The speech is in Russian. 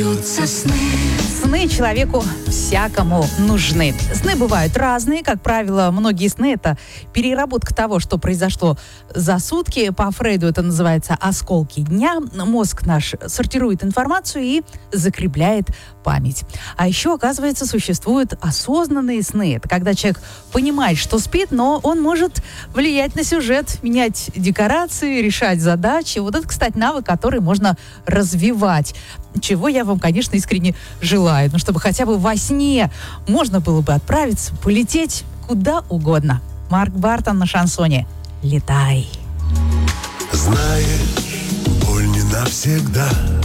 Сны человеку всякому нужны. Сны бывают разные. Как правило, многие сны — это переработка того, что произошло за сутки. По Фрейду это называется осколки дня. Мозг наш сортирует информацию и закрепляет память. А еще, оказывается, существуют осознанные сны. Это когда человек понимает, что спит, но он может влиять на сюжет, менять декорации, решать задачи. Вот это, кстати, навык, который можно развивать. Чего я вам, конечно, искренне желаю. Ну, чтобы хотя бы во сне можно было бы отправиться, полететь куда угодно. Марк Бартон на шансоне. Летай. Знаешь, боль не навсегда.